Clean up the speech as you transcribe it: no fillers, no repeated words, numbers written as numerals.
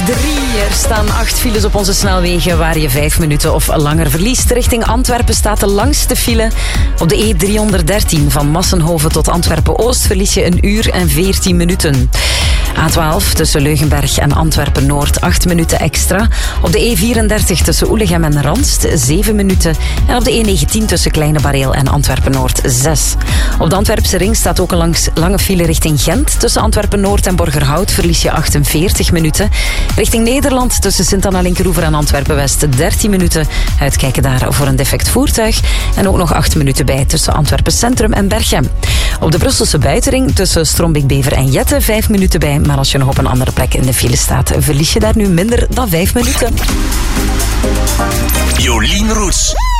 Er staan 8 files op onze snelwegen waar je 5 minuten of langer verliest. Richting Antwerpen staat de langste file. Op de E313 van Massenhoven tot Antwerpen-Oost verlies je 1 uur en 14 minuten. A12 tussen Leugenberg en Antwerpen-Noord 8 minuten extra. Op de E34 tussen Oelegem en Randst 7 minuten. En op de E19 tussen Kleine Bareel en Antwerpen-Noord 6. Op de Antwerpse ring staat ook een lange file richting Gent. Tussen Antwerpen-Noord en Borgerhout verlies je 48 minuten. Richting Nederland tussen Sint-Anna-Linkeroever en Antwerpen-West 13 minuten. Uitkijken daar voor een defect voertuig. En ook nog 8 minuten bij tussen Antwerpen Centrum en Berchem. Op de Brusselse buitenring tussen Strombik-Bever en Jette 5 minuten bij. Maar als je nog op een andere plek in de file staat, verlies je daar nu minder dan 5 minuten. Jolien Roets.